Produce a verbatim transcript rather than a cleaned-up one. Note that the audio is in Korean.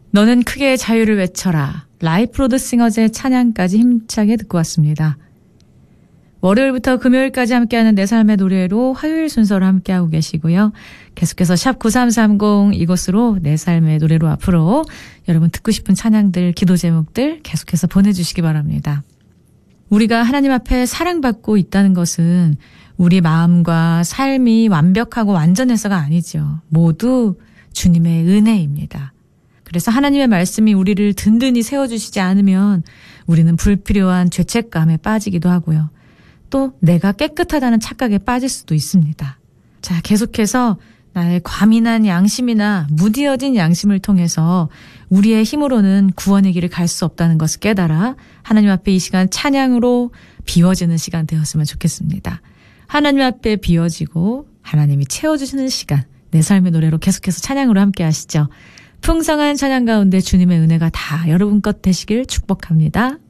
너는 크게 자유를 외쳐라. 라이프 로드 싱어즈의 찬양까지 힘차게 듣고 왔습니다. 월요일부터 금요일까지 함께하는 내 삶의 노래로 화요일 순서로 함께하고 계시고요. 계속해서 샵 구삼삼공 이곳으로 내 삶의 노래로 앞으로 여러분 듣고 싶은 찬양들, 기도 제목들 계속해서 보내주시기 바랍니다. 우리가 하나님 앞에 사랑받고 있다는 것은 우리 마음과 삶이 완벽하고 완전해서가 아니죠. 모두 주님의 은혜입니다. 그래서 하나님의 말씀이 우리를 든든히 세워주시지 않으면 우리는 불필요한 죄책감에 빠지기도 하고요. 또 내가 깨끗하다는 착각에 빠질 수도 있습니다. 자, 계속해서 나의 과민한 양심이나 무디어진 양심을 통해서 우리의 힘으로는 구원의 길을 갈 수 없다는 것을 깨달아 하나님 앞에 이 시간 찬양으로 비워지는 시간 되었으면 좋겠습니다. 하나님 앞에 비워지고 하나님이 채워주시는 시간, 내 삶의 노래로 계속해서 찬양으로 함께 하시죠. 풍성한 찬양 가운데 주님의 은혜가 다 여러분 것 되시길 축복합니다.